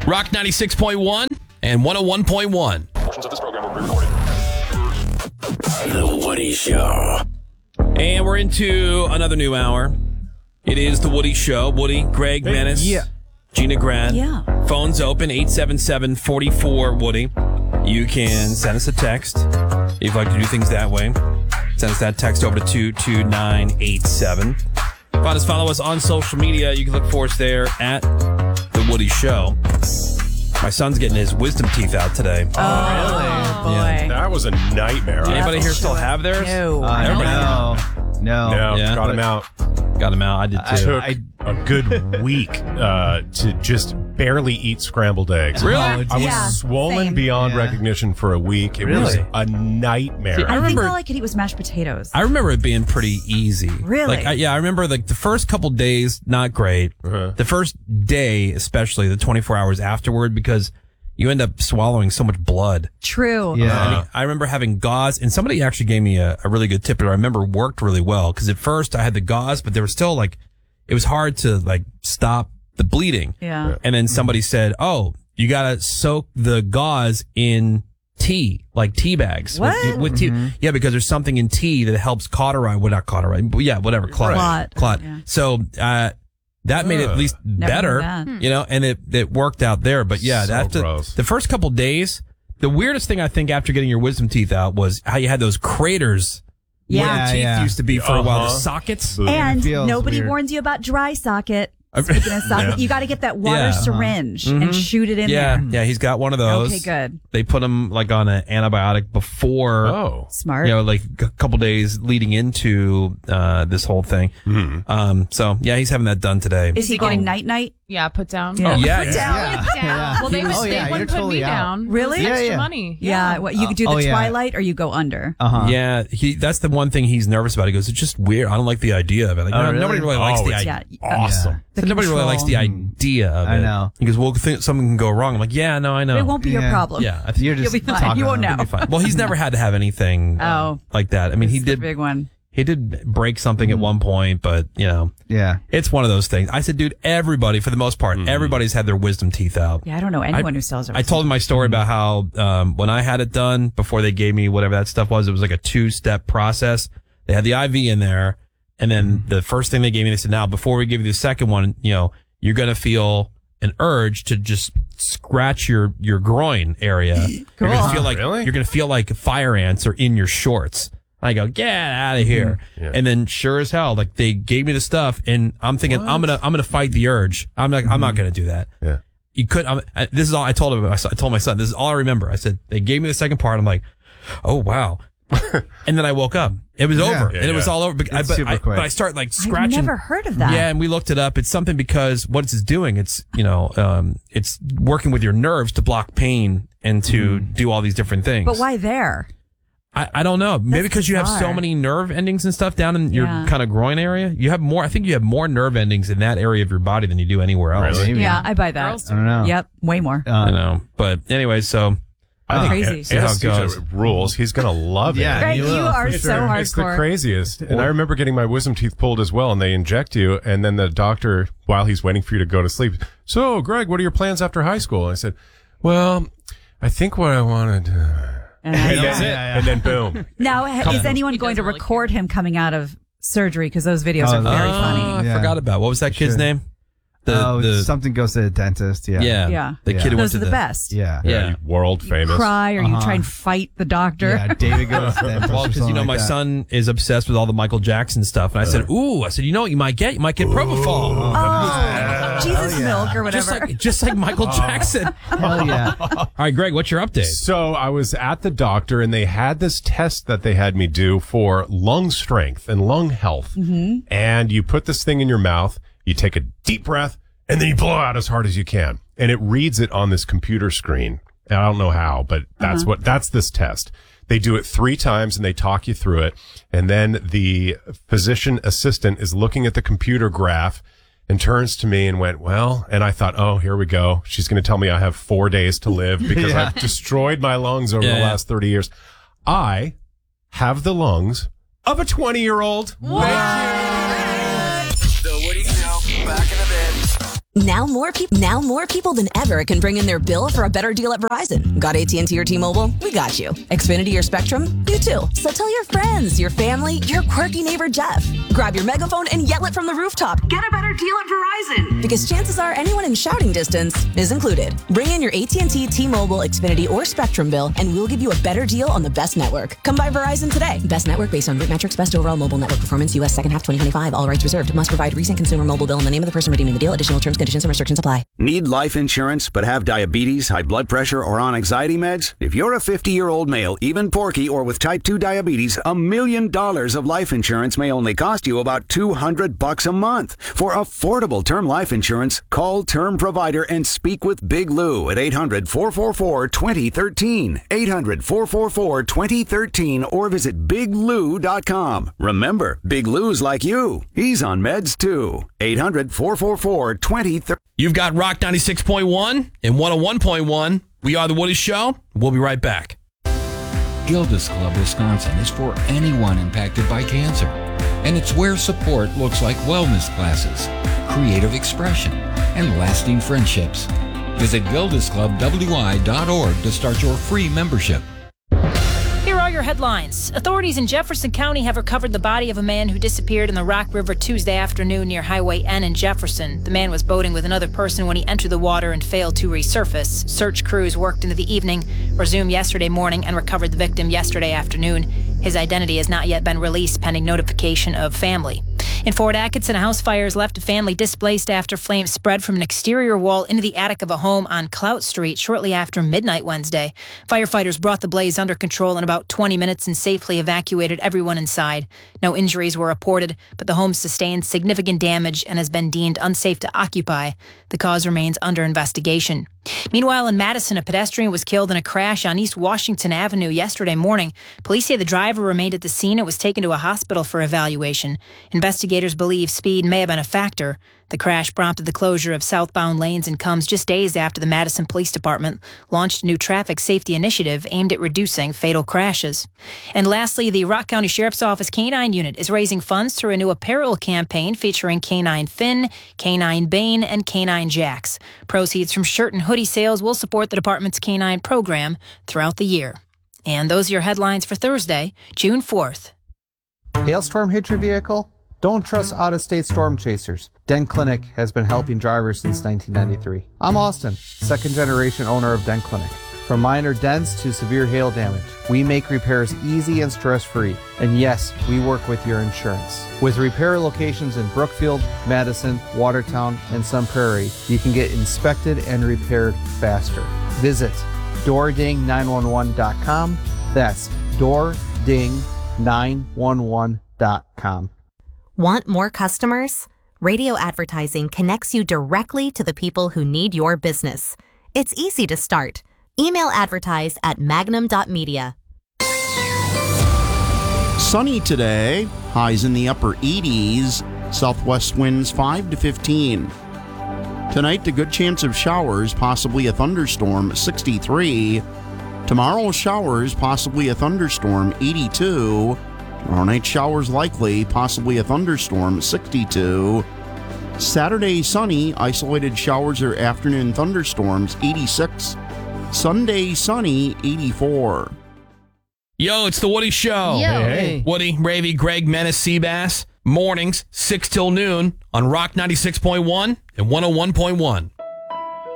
Rock 96.1 and 101.1. Portions of this program will be recorded. The Woody Show. And we're into another new hour. It is The Woody Show. Woody, Greg, Menace, Gina Grad. Yeah. Phones open, 877-44-WOODY. You can send us a text if you'd like to do things that way. Send us that text over to 22987. Follow us on social media. You can look for us there at The Woody Show. My son's getting his wisdom teeth out today. Oh, boy. Yeah. That was a nightmare. Anybody here still have theirs? No. Everybody No, Yeah. got him out. got them out. I did too. Took a good week to just barely eat scrambled eggs. Really? I was Yeah, swollen same. beyond recognition for a week. It was Really? a nightmare. I think remember- all I could eat was mashed potatoes. I remember it being pretty easy. Really? I remember the first couple days, not great. Uh-huh. The first day, especially the 24 hours afterward, because you end up swallowing so much blood. True. Yeah. I remember having gauze, and somebody actually gave me a really good tip that I remember worked really well. Because at first I had the gauze, but there was still it was hard to stop the bleeding. Yeah. And then somebody said, "Oh, you gotta soak the gauze in tea, like tea bags." What? With tea. Yeah, because there's something in tea that helps cauterize. Well, not cauterize, but yeah, whatever. Clot. Yeah. So, that made it at least Never better, heard that. and it worked out there. But yeah, So gross. the first couple days, the weirdest thing I think after getting your wisdom teeth out was how you had those craters where Yeah, the teeth yeah. used to be for a while, the Uh-huh. sockets. And feels nobody weird. warns you about dry socket. Speaking of socket, you got to get that water Yeah. syringe and shoot it in Yeah, there. yeah, he's got one of those. Okay, good. They put him on an antibiotic before. Oh. Smart. A couple days leading into this whole thing. So yeah, he's having that done today. Is he going night-night? Yeah, put down. Yeah. Yeah, Put down. Yeah. Down. Well, they Oh, would yeah, they you're would put totally me out. down. Really? It's extra Yeah. money. Yeah. What, you could do the Oh, yeah. twilight or you go under. Uh-huh. Yeah, that's the one thing he's nervous about. He goes, "It's just weird. I don't like the idea of it." Like, really? nobody really likes Oh, the it's idea. Yeah. Awesome. The Nobody really likes the control. idea of it. I know. He goes, "Well, something can go wrong." I'm like, "Yeah, no, I know." It won't be your Yeah. problem. Yeah, I think You're You'll just be fine. talking You won't about know. it. it'll be fine. Well, he's never had to have anything Oh. like that. I mean, he It's the did. big one. He did break something at one point, but Yeah. it's one of those things. I said, dude, everybody, for the most part, everybody's had their wisdom teeth out. Yeah, I don't know anyone who sells it. I told him my story about how when I had it done, before they gave me whatever that stuff was, it was like a 2-step process. They had the IV in there, and then the first thing they gave me, they said, now, before we give you the second one, you're going to feel an urge to just scratch your groin area. You're going to feel like Really? you're going to feel like fire ants are in your shorts. I go, get out of here. Yeah. And then sure as hell, they gave me the stuff, and I'm thinking, I'm going to fight the urge. I'm not going to do that. Yeah. You could. This is all I told him. I told my son, this is all I remember. I said, they gave me the second part. I'm like, oh wow. And then I woke up. It was over, and it was all over. But It's super quick. But I start scratching. I've never heard of that. Yeah, and we looked it up. It's something because what it's doing, it's it's working with your nerves to block pain and to do all these different things. But why there? I don't know. Maybe because you have so bizarre. many nerve endings and stuff down in your Yeah. kind of groin area. You have more. I think you have more nerve endings in that area of your body than you do anywhere else. Really? Maybe. Yeah, I buy that. Girls I don't know. Yep, way more. I know. But anyway, so I think Crazy. See how it anesthesia goes. rules. He's going to love it. Yeah. Greg, you you will, are for so sure. It's the hardcore. craziest. And I remember getting my wisdom teeth pulled as well, and they inject you, and then the doctor, while he's waiting for you to go to sleep, so, Greg, what are your plans after high school? And I said, well, I think what I wanted And and, I- then, and then boom. Now, is anyone He going to doesn't really record him coming out of surgery? Because those videos are very funny. I Yeah. forgot about what was that kid's Sure. name? Something goes to the dentist. Yeah. Yeah. The kid who went Those to are the best. Yeah. Yeah. World famous. Cry or you try and fight the doctor. Yeah. David goes to the dentist. Well, or because something my like that. son is obsessed with all the Michael Jackson stuff, and I said, "Ooh," I said, "You know what you might get? You might get propofol, Oh, Jesus milk or just whatever. like Michael Jackson." Hell yeah. All right, Greg, what's your update? So I was at the doctor, and they had this test that they had me do for lung strength and lung health. Mm-hmm. And you put this thing in your mouth, you take a deep breath, and then you blow out as hard as you can. And it reads it on this computer screen. And I don't know how, but that's this test. They do it 3 times and they talk you through it. And then the physician assistant is looking at the computer graph and turns to me and went, well, and I thought, oh, here we go. She's going to tell me I have 4 days to live because I've destroyed my lungs over the last 30 years. I have the lungs of a 20-year-old. The Woody Show, back in a bit. Now more people than ever can bring in their bill for a better deal at Verizon. Got AT&T or T-Mobile? We got you. Xfinity or Spectrum? You too. So tell your friends, your family, your quirky neighbor Jeff. Grab your megaphone and yell it from the rooftop. Get a better deal at Verizon. Because chances are anyone in shouting distance is included. Bring in your AT&T, T-Mobile, Xfinity, or Spectrum bill, and we'll give you a better deal on the best network. Come by Verizon today. Best network based on root metrics, best overall mobile network performance, U.S. second half 2025. All rights reserved. Must provide recent consumer mobile bill in the name of the person redeeming the deal. Additional terms, conditions, and restrictions apply. Need life insurance but have diabetes, high blood pressure, or on anxiety meds? If you're a 50-year-old male, even porky, or with type 2 diabetes, $1 million of life insurance may only cost you about $200 a month. For affordable term life insurance, call Term Provider and speak with Big Lou at 800-444-2013. 800-444-2013 or visit biglou.com. Remember, Big Lou's like you. He's on meds too. 800-444-2013. You've got Rock 96.1 and 101.1. We are The Woody Show. We'll be right back. Gilda's Club, Wisconsin is for anyone impacted by cancer. And it's where support looks like wellness classes, creative expression, and lasting friendships. Visit gildasclubwi.org to start your free membership. Here are your headlines. Authorities in Jefferson County have recovered the body of a man who disappeared in the Rock River Tuesday afternoon near Highway N in Jefferson. The man was boating with another person when he entered the water and failed to resurface. Search crews worked into the evening, resumed yesterday morning, and recovered the victim yesterday afternoon. His identity has not yet been released pending notification of family. In Fort Atkinson, a house fire has left a family displaced after flames spread from an exterior wall into the attic of a home on Clout Street shortly after midnight Wednesday. Firefighters brought the blaze under control in about 20 minutes and safely evacuated everyone inside. No injuries were reported, but the home sustained significant damage and has been deemed unsafe to occupy. The cause remains under investigation. Meanwhile, in Madison, a pedestrian was killed in a crash on East Washington Avenue yesterday morning. Police say the driver remained at the scene and was taken to a hospital for evaluation. Investigators believe speed may have been a factor. The crash prompted the closure of southbound lanes and comes just days after the Madison Police Department launched a new traffic safety initiative aimed at reducing fatal crashes. And lastly, the Rock County Sheriff's Office Canine Unit is raising funds through a new apparel campaign featuring Canine Finn, Canine Bane, and Canine Jax. Proceeds from shirt and hoodie sales will support the department's canine program throughout the year. And those are your headlines for Thursday, June 4th. Hailstorm hit your vehicle? Don't trust out-of-state storm chasers. Dent Clinic has been helping drivers since 1993. I'm Austin, second-generation owner of Dent Clinic. From minor dents to severe hail damage, we make repairs easy and stress-free. And yes, we work with your insurance. With repair locations in Brookfield, Madison, Watertown, and Sun Prairie, you can get inspected and repaired faster. Visit doording911.com. That's doording911.com. Want more customers? Radio advertising connects you directly to the people who need your business. It's easy to start. Email advertise at magnum.media. Sunny today, highs in the upper 80s, southwest winds 5 to 15. Tonight, a good chance of showers, possibly a thunderstorm, 63. Tomorrow, showers, possibly a thunderstorm, 82. Tomorrow night, showers likely, possibly a thunderstorm, 62. Saturday, sunny, isolated showers or afternoon thunderstorms, 86. Sunday, sunny, 84. Yo, it's the Woody Show. Yo. Hey. Woody, Ravy, Greg, Menace, Seabass. Mornings, 6 till noon on Rock 96.1 and 101.1.